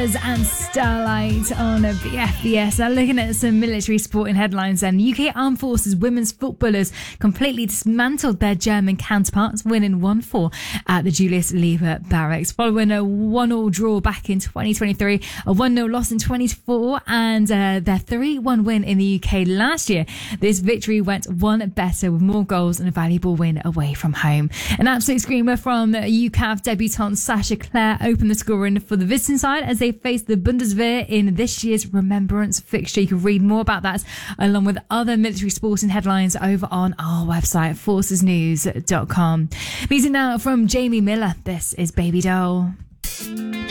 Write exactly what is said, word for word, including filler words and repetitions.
Brothers and Starlight on B F B S. Now looking at some military sporting headlines then. U K Armed Forces women's footballers completely dismantled their German counterparts, winning one four at the Julius Leber Barracks. Following a one all draw back in twenty twenty-three, a one nil loss in twenty-four and uh, their three one win in the U K last year. This victory went one better with more goals and a valuable win away from home. An absolute screamer from U C A V debutant Sasha Clare opened the scoring for the visiting side as they faced the Bundeswehr in this year's Remembrance fixture. You can read more about that along with other military sporting headlines over on our website, forces news dot com. Music now from Jamie Miller. This is Baby Doll.